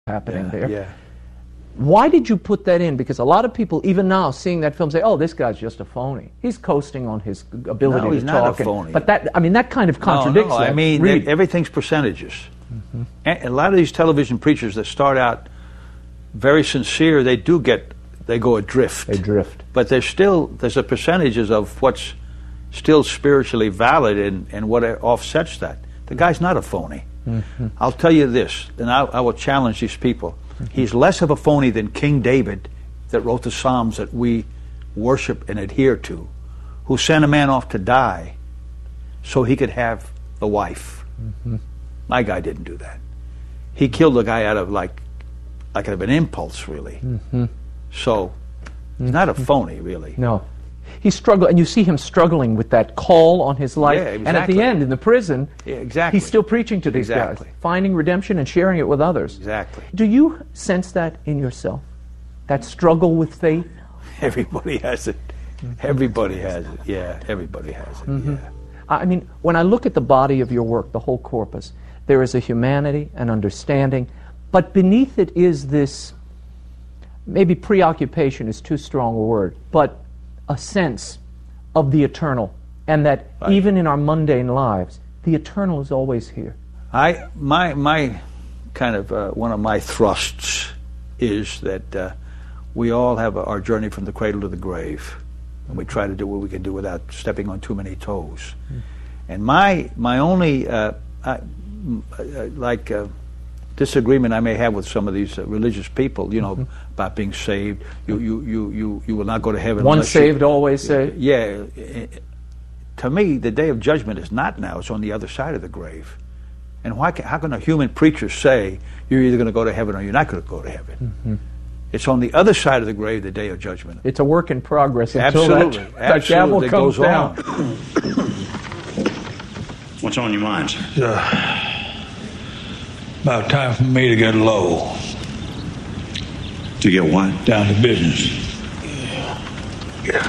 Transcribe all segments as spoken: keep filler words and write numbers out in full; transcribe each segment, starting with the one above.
happening yeah, there. Yeah. Why did you put that in? Because a lot of people, even now, seeing that film, say, "Oh, this guy's just a phony. He's coasting on his ability no, he's to not talk." A phony. And, but that, I mean, that kind of contradicts no, no, that. I mean, Read. everything's percentages. Mm-hmm. And a lot of these television preachers that start out very sincere, they do get, they go adrift. They drift. But there's still, there's a percentages of what's still spiritually valid and, and what offsets that. The guy's not a phony. Mm-hmm. I'll tell you this, and I, I will challenge these people. Mm-hmm. He's less of a phony than King David, that wrote the Psalms that we worship and adhere to, who sent a man off to die so he could have the wife. Mm-hmm. My guy didn't do that. He killed the guy out of like, like out of an impulse, really. Mm-hmm. So he's not a phony, really. No. He struggled, and you see him struggling with that call on his life. Yeah, exactly. And at the end, in the prison, yeah, exactly. he's still preaching to these exactly. guys, finding redemption and sharing it with others. Exactly. Do you sense that in yourself? That struggle with faith? Everybody has it. Everybody has it. Yeah, everybody has it. Mm-hmm. Yeah. I mean, when I look at the body of your work, the whole corpus, there is a humanity, an understanding, but beneath it is this, maybe preoccupation is too strong a word, but a sense of the eternal, and that right. even in our mundane lives, the eternal is always here. I my my kind of uh, one of my thrusts is that uh, we all have a, our journey from the cradle to the grave, and we try to do what we can do without stepping on too many toes. Mm. And my my only uh, I, uh, like. Uh, disagreement I may have with some of these uh, religious people, you know, mm-hmm. about being saved. You, you, you, you, you will not go to heaven. Once saved, you, always saved. Yeah. To me, the day of judgment is not now. It's on the other side of the grave. And why? Can, how can a human preacher say you're either going to go to heaven or you're not going to go to heaven? Mm-hmm. It's on the other side of the grave, the day of judgment. It's a work in progress until Absolutely. that, that gavel comes down. What's on your mind, sir? Yeah. About time for me to get low. To get what? Down to business. Yeah.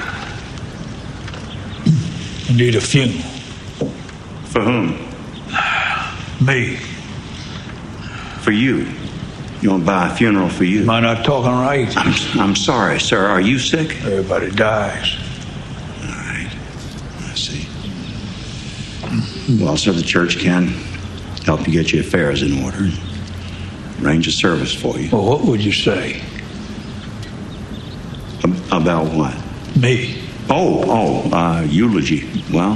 I need a funeral. For whom? Me. For you? You want to buy a funeral for you? Am I not talking right? I'm, I'm sorry, sir. Are you sick? Everybody dies. All right. I see. Well, sir, the church can help you get your affairs in order, arrange a service for you. Well, what would you say? About what? Me. Oh, oh, uh, eulogy. Well,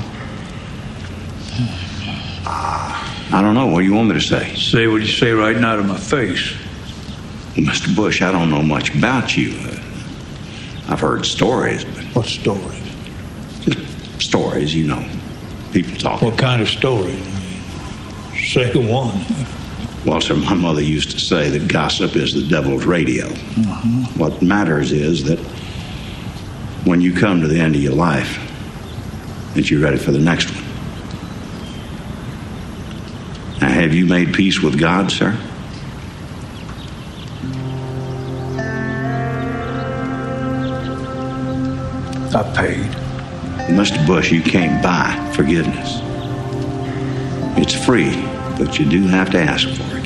uh, I don't know. What do you want me to say? Say what you say right now to my face. Well, Mister Bush, I don't know much about you. Uh, I've heard stories, but... What stories? Just stories, you know. People talking. What kind of stories? Say one. Well, sir, my mother used to say that gossip is the devil's radio. Mm-hmm. What matters is that when you come to the end of your life, that you're ready for the next one. Now, have you made peace with God, sir? I paid. Mister Bush, you can't buy forgiveness. It's free, but you do have to ask for it.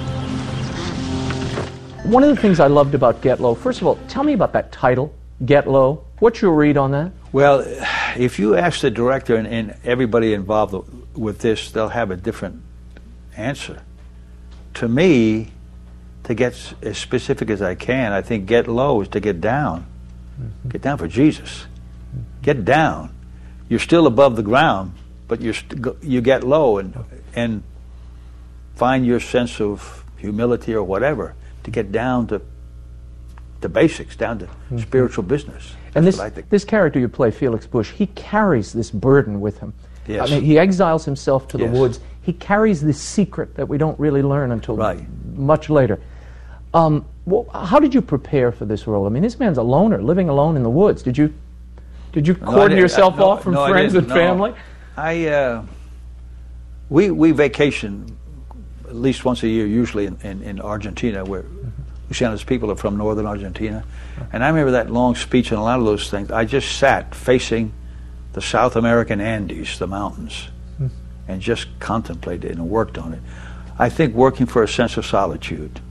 One of the things I loved about Get Low, first of all, tell me about that title, Get Low. What's your read on that? Well, if you ask the director and, and everybody involved with this, they'll have a different answer. To me, to get as specific as I can, I think get low is to get down. Mm-hmm. Get down for Jesus. Get down. You're still above the ground, but you st- you get low and and find your sense of humility or whatever to get down to the basics, down to mm-hmm. spiritual business. That's and this what I think. This character you play, Felix Bush, he carries this burden with him. Yes. I mean, he exiles himself to yes. the woods. He carries this secret that we don't really learn until right. much later. Um, well, how did you prepare for this role? I mean, this man's a loner, living alone in the woods. Did you did you no, cordon yourself I, no, off from no, friends and no. family? I uh, we we vacation at least once a year, usually in, in, in Argentina, where mm-hmm. Luciano's people are from northern Argentina. And I remember that long speech and a lot of those things. I just sat facing the South American Andes, the mountains, mm-hmm. and just contemplated and worked on it. I think working for a sense of solitude.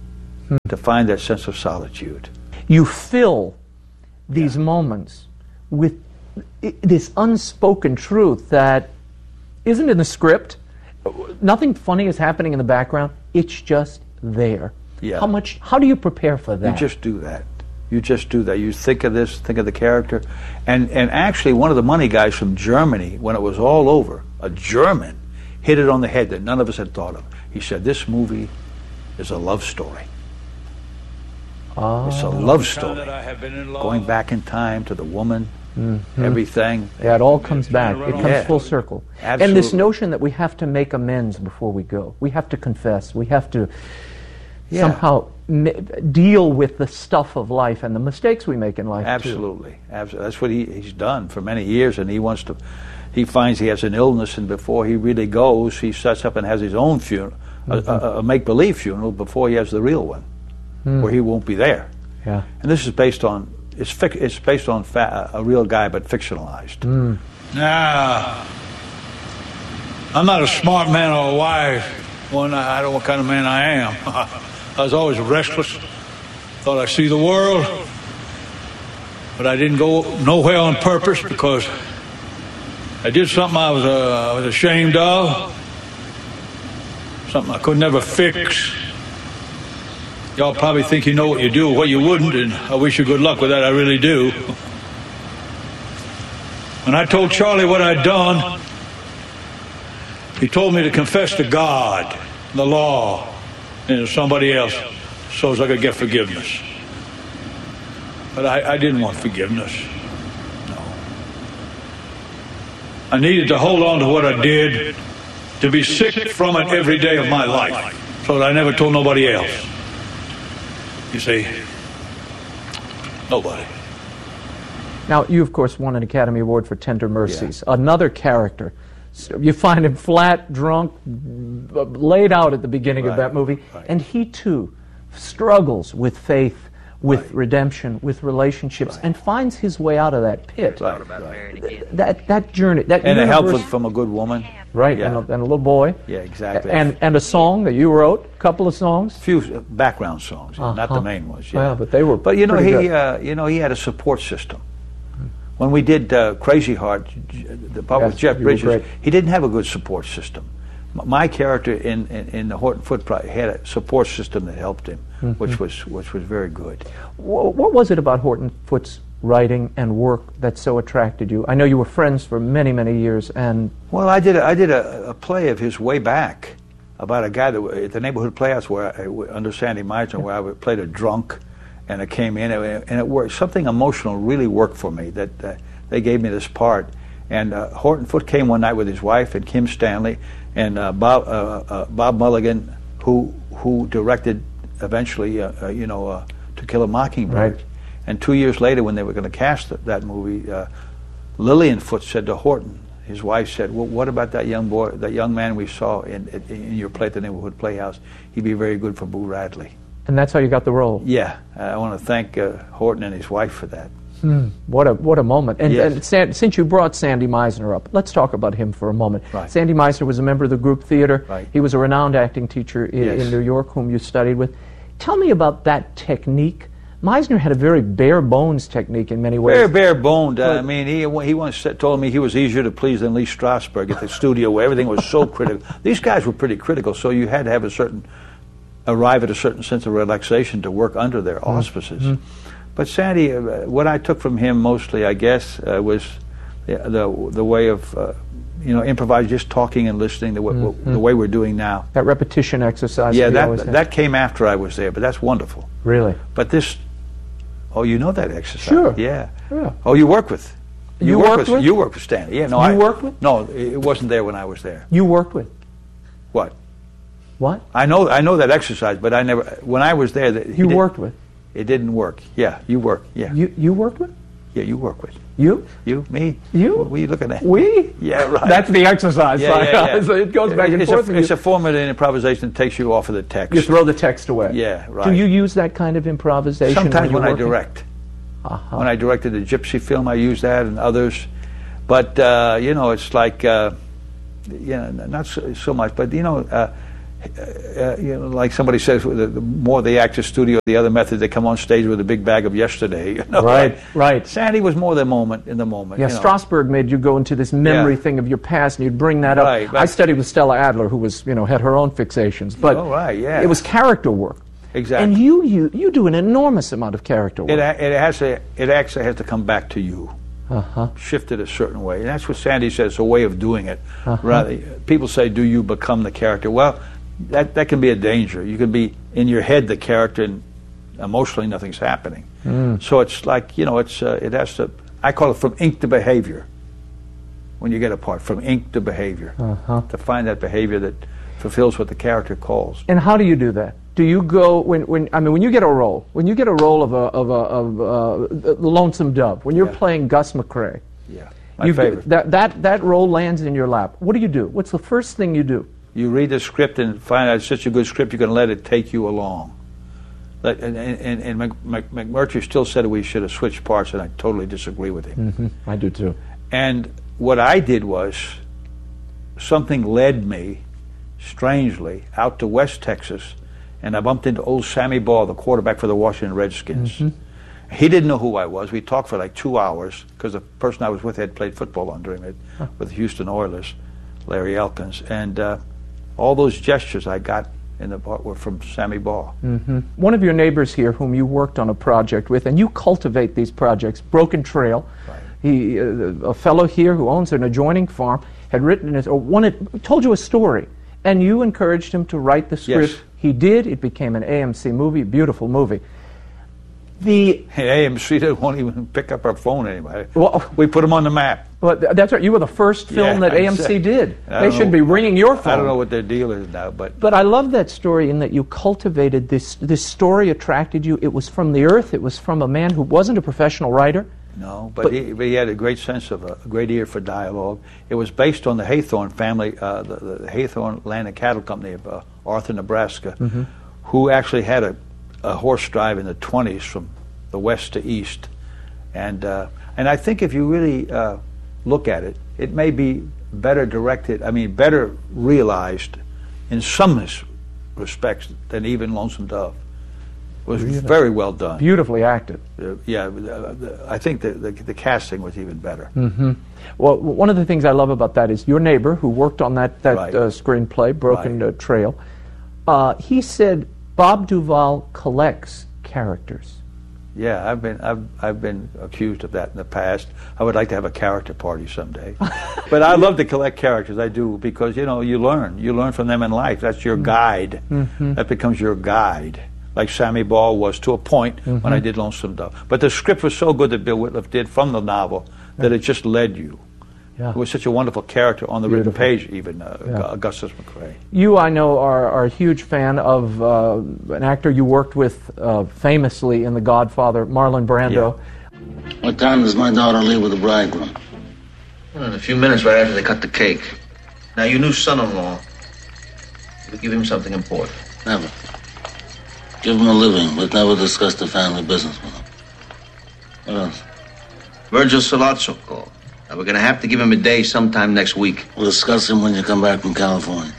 Hmm. To find that sense of solitude. You fill these Yeah. moments with i- this unspoken truth that isn't in the script. Nothing funny is happening in the background. It's just there. Yeah. How much? How do you prepare for that? You just do that. You just do that. You think of this, think of the character. And and actually, one of the money guys from Germany, when it was all over, a German, hit it on the head that none of us had thought of. He said, this movie is a love story. Ah. It's a love Time story. that I have been in love. Going back in time to the woman, Mm-hmm. everything. Yeah, it all comes back. It comes Yeah. full circle. And Absolutely. this notion that we have to make amends before we go. We have to confess. We have to Yeah. somehow m- deal with the stuff of life and the mistakes we make in life, too. Absolutely. Absolutely. That's what he, he's done for many years, and he wants to. He finds he has an illness, and before he really goes, he sets up and has his own funeral, Mm-hmm. a, a, a make-believe funeral, before he has the real one, where he won't be there. Yeah. And this is based on it's fic, it's based on fa- a real guy, but fictionalized. Nah. I'm not a smart man or a wise one. I I don't know what kind of man I am. I was always restless. Thought I'd see the world. But I didn't go nowhere on purpose because I did something I was, uh, I was ashamed of. Something I could never fix. Y'all probably think you know what you do, what you wouldn't, and I wish you good luck with that. I really do. When I told Charlie what I'd done, he told me to confess to God, the law, and to somebody else so as I could get forgiveness. But I, I didn't want forgiveness. No. I needed to hold on to what I did, to be sick from it every day of my life, so that I never told nobody else. You see, nobody. Now, you, of course, won an Academy Award for Tender Mercies. Another character. So you find him flat, drunk, b- laid out at the beginning of Right, that movie. right. And he, too, struggles with faith, with Right. redemption, with relationships, and finds his way out of that pit. Right, right. Th- That, that journey, that And a help universe- from a good woman. Right, Yeah. and, a, and a little boy. Yeah, exactly. And, and a song that you wrote, a couple of songs. few background songs, not Uh-huh. the main ones. Well, but they were But you know, pretty he good. uh, you know he had a support system. When we did uh, Crazy Heart, J- the part Yes, with Jeff you were Bridges, great. he didn't have a good support system. M- My character in, in, in the Horton Foot Pro- had a support system that helped him, Mm-hmm. which was which was very good. Wh- What was it about Horton Foot's writing and work that so attracted you? I know you were friends for many, many years, and Well, I did a, I did a, a play of his way back about a guy that w- at the neighborhood playhouse where I, w- under Sandy Meisner, where I w- played a drunk, and I came in and, and it worked. Something emotional really worked for me that uh, they gave me this part. And uh, Horton Foot came one night with his wife and Kim Stanley and uh, Bob uh, uh, Bob Mulligan, who who directed eventually, uh, uh, you know, uh, To Kill a Mockingbird. Right. And two years later, when they were going to cast th- that movie, uh, Lillian Foot said to Horton, his wife said, "Well, what about that young boy, that young man we saw in, in, in your play at the Neighborhood Playhouse? He'd be very good for Boo Radley." and that's how you got the role. Yeah, I want to thank uh, Horton and his wife for that. What a what a moment! And, Yes. and San, since you brought Sandy Meisner up, let's talk about him for a moment. Right. Sandy Meisner was a member of the group theater. Right. He was a renowned acting teacher in, Yes. in New York, whom you studied with. Tell me about that technique. Meisner had a very bare bones technique in many ways. Very bare boned. Uh, I But- mean, he he once said, told me he was easier to please than Lee Strasberg at the studio, where everything was so critical. These guys were pretty critical, so you had to have a certain arrive at a certain sense of relaxation to work under their auspices. But Sandy, uh, what I took from him mostly, I guess, uh, was the, the the way of uh, you know improvise, just talking and listening, the, w the way we're doing now. That repetition exercise. Yeah, he always that had. that came after I was there, but that's wonderful. Really. But this, oh, you know that exercise? Sure. Yeah. Yeah. Oh, you work with. You work worked with? You work with Stanley. Yeah. No, You I worked with? No, it wasn't there when I was there. You worked with What? what? I know. I know that exercise, but I never. When I was there, that he You did- worked with. It didn't work. Yeah, you work. Yeah. You you worked with. Yeah, you work with. You. You, me. You? What are you looking at? We. Yeah, right. That's the exercise. Yeah, yeah, yeah. So it goes back and it's forth. A, and it's you, a form of improvisation that takes you off of the text. you throw the text away. Yeah, right. Do you use that kind of improvisation? Sometimes when, when I you're working? direct. Uh-huh. When I directed the Gypsy film, I used that, and others. But uh, you know, it's like uh, you know, not so, so much. But you know, uh, uh, you know, like somebody says, the, the more the actor studio, the other method, they come on stage with a big bag of yesterday. You know? Right, like, right. Sandy was more the moment, in the moment. Yeah, you know. Strasberg made you go into this memory Yeah. thing of your past, and you'd bring that up. Right, right. I studied with Stella Adler, who was, you know, had her own fixations, but Oh, right, yeah. it was character work. Exactly. And you, you, you do an enormous amount of character work. It, ha- it has to. It actually has to come back to you. Uh-huh. Shift it a certain way, and that's what Sandy says. It's a way of doing it. Uh-huh. Rather, people say, "Do you become the character?" Well, that that can be a danger. You can be in your head the character, and emotionally nothing's happening. Mm. So it's like you know, it's uh, it has to. I call it from ink to behavior. When you get a part, from ink to behavior, Uh-huh. to find that behavior that fulfills what the character calls. And how do you do that? Do you go when, when I mean when you get a role when you get a role of a of a of uh, the Lonesome Dove, when you're Yeah. playing Gus McCrae, Yeah, my you favorite. that that that role lands in your lap. What do you do? What's the first thing you do? You read the script and find out it's such a good script, you can let it take you along. Like, and and, and Mc, Mc, McMurtry still said we should have switched parts, and I totally disagree with him. Mm-hmm. I do too. And what I did was, something led me, strangely, out to West Texas, and I bumped into old Sammy Baugh, the quarterback for the Washington Redskins. Mm-hmm. He didn't know who I was. We talked for like two hours, because the person I was with had played football under him at, Huh. with the Houston Oilers, Larry Elkins. And uh, all those gestures I got in the part were from Sammy Baugh. Mm-hmm. One of your neighbors here, whom you worked on a project with, and you cultivate these projects, Broken Trail. Right. He, uh, a fellow here who owns an adjoining farm, had written it, or wanted, told you a story, and you encouraged him to write the script. Yes. He did. It became an A M C movie, a beautiful movie. The A M C won't even pick up our phone anymore. Well, we put them on the map. well, th- that's right. You were the first film Yeah, that A M C exactly. did. I They don't should know- be ringing your phone. I don't know what their deal is now, but But I love that story in that you cultivated this. This story attracted you. It was from the earth. It was from a man who wasn't a professional writer. no. But, But- he, but he had a great sense of a, a great ear for dialogue. It was based on the Haythorne family, uh, the, the Haythorne Land and Cattle Company of uh, Arthur, Nebraska, Mm-hmm. who actually had a, a horse drive in the twenties from the west to east, and uh, and I think if you really uh, look at it, it may be better directed. I mean, better realized in some respects than even Lonesome Dove. It was Really? very well done. Beautifully acted. Uh, yeah, uh, the, I think the, the the casting was even better. Mm-hmm. Well, w- one of the things I love about that is your neighbor who worked on that that Right. uh, screenplay, Broken Right. uh, Trail. Uh, he said Bob Duvall collects characters. Yeah, I've been I've I've been accused of that in the past. I would like to have a character party someday. But I love to collect characters. I do, because you know you learn. You learn from them in life. That's your guide. Mm-hmm. That becomes your guide. Like Sammy Baugh was to a point Mm-hmm. when I did Lonesome Dove. But the script was so good that Bill Whitloff did from the novel that it just led you. Yeah. It was such a wonderful character on the written Beautiful. page, even uh, Yeah. Augustus McCrae. You, I know, are, are a huge fan of uh, an actor you worked with uh, famously in The Godfather, Marlon Brando. What time does my daughter leave with the bridegroom? Well, in a few minutes, right after they cut the cake. Now, your new son-in-law, we give him something important. Never. Give him a living, but never discuss the family business with him. What else? Virgil Sollozzo called. Now, we're going to have to give him a day sometime next week. We'll discuss him when you come back from California.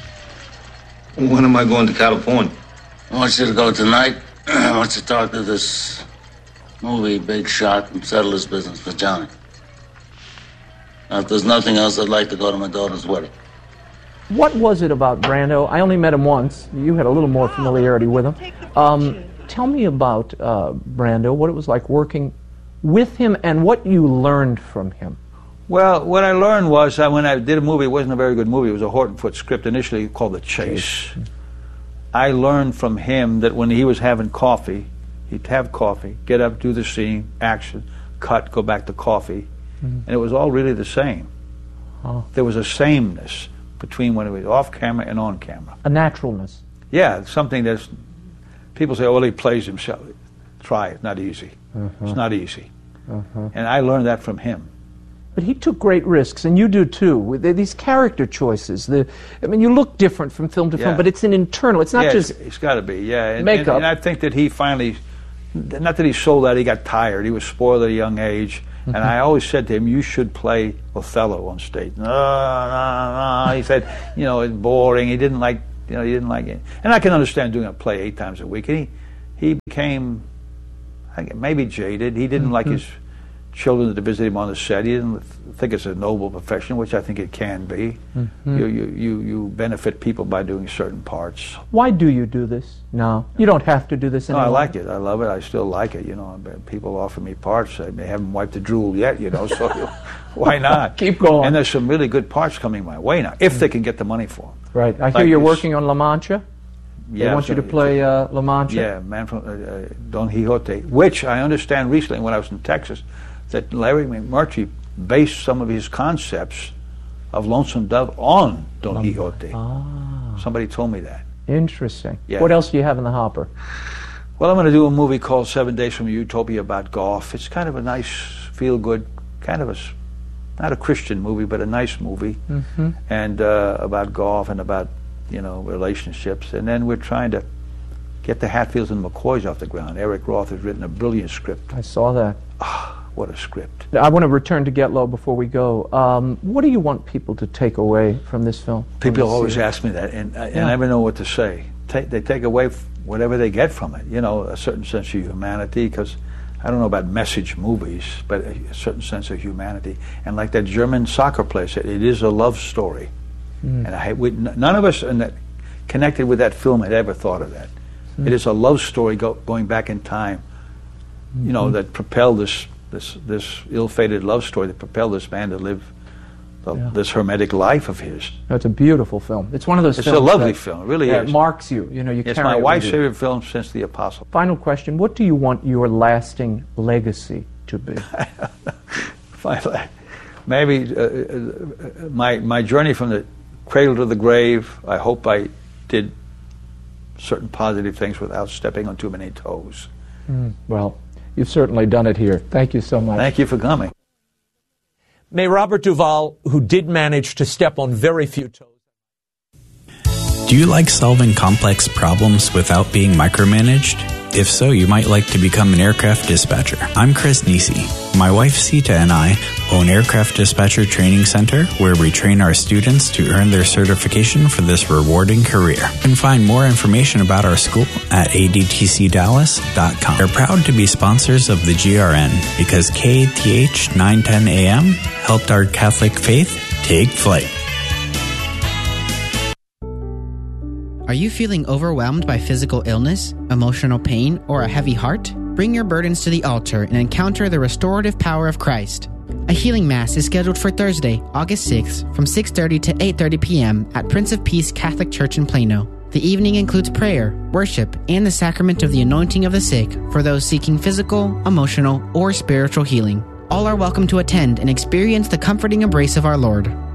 When am I going to California? I want you to go tonight. I want you to talk to this movie big shot and settle his business for Johnny. Now, if there's nothing else, I'd like to go to my daughter's wedding. What was it about Brando? I only met him once. You had a little more familiarity with him. Um, tell me about uh, Brando, what it was like working with him and what you learned from him. Well, what I learned was that when I did a movie, it wasn't a very good movie. It was a Horton Foote script, initially called The Chase. I learned from him that when he was having coffee, he'd have coffee, get up, do the scene, action, cut, go back to coffee, mm-hmm. and it was all really the same. Oh. There was a sameness between when it was off camera and on camera. A naturalness. Yeah, something that's, people say, oh, well, he plays himself. Try it, not easy. Uh-huh. It's not easy. Uh-huh. And I learned that from him. But he took great risks, and you do too. With these character choices, the I mean, you look different from film to film, Yeah. but it's an internal. It's not yeah, just. it's, it's got to be, yeah. And, makeup. And, and I think that he finally, not that he sold out, he got tired. He was spoiled at a young age. Mm-hmm. And I always said to him, you should play Othello on stage. No, no, no. He said, you know, it's boring. He didn't like You know, he didn't like it. And I can understand doing a play eight times a week. And he, he became I guess, maybe jaded. He didn't mm-hmm. like his children to visit him on the set. He didn't think it's a noble profession, which I think it can be. Mm-hmm. You, you, you, you benefit people by doing certain parts. Why do you do this now? You don't have to do this anymore. No, I like it. I love it. I still like it. You know, people offer me parts. They haven't wiped the drool yet, you know, so why not? Keep going. And there's some really good parts coming my way now, if they can get the money for them. Right. I hear like you're working on La Mancha. They yeah, want so you to play uh, La Mancha. Yeah, Man from uh, uh, Don Quixote, which I understand recently when I was in Texas, that Larry McMurtry based some of his concepts of Lonesome Dove on Don Lum- Quixote. Ah. Somebody told me that. Interesting. Yeah. What else do you have in the hopper? Well, I'm going to do a movie called Seven Days from Utopia about golf. It's kind of a nice, feel-good, kind of a, not a Christian movie, but a nice movie, mm-hmm. and uh, about golf and about, you know, relationships. And then we're trying to get the Hatfields and McCoys off the ground. Eric Roth has written a brilliant script. I saw that. Ah, what a script. I want to return to Get Low before we go. Um, what do you want people to take away from this film? People always ask me that, and, and yeah. I never know what to say. Ta- they take away f- whatever they get from it. You know, a certain sense of humanity, because I don't know about message movies, but a, a certain sense of humanity. And like that German soccer player said, it is a love story. Mm. And I, we, none of us in that, connected with that film had ever thought of that. Mm. It is a love story go, going back in time, mm-hmm. you know, that propelled this this this ill-fated love story that propelled this man to live the, yeah. this hermetic life of his. No, it's a beautiful film. It's one of those it's films. It's a lovely that, film. It really that is. It marks you. You know, you it's carry my it wife's with favorite film since The Apostle. Final question: what do you want your lasting legacy to be? Maybe uh, uh, my my journey from the cradle to the grave. I hope I did certain positive things without stepping on too many toes. Mm, well, you've certainly done it here. Thank you so much. Thank you for coming. May Robert Duvall, who did manage to step on very few toes. Do you like solving complex problems without being micromanaged? If so, you might like to become an aircraft dispatcher. I'm Chris Nisi. My wife Sita and I own Aircraft Dispatcher Training Center, where we train our students to earn their certification for this rewarding career. You can find more information about our school at a d t c dallas dot com. We're proud to be sponsors of the G R N because K A T H nine ten A M helped our Catholic faith take flight. Are you feeling overwhelmed by physical illness, emotional pain, or a heavy heart? Bring your burdens to the altar and encounter the restorative power of Christ. A healing mass is scheduled for Thursday, August sixth from six thirty to eight thirty p.m. at Prince of Peace Catholic Church in Plano. The evening includes prayer, worship, and the sacrament of the anointing of the sick for those seeking physical, emotional, or spiritual healing. All are welcome to attend and experience the comforting embrace of our Lord.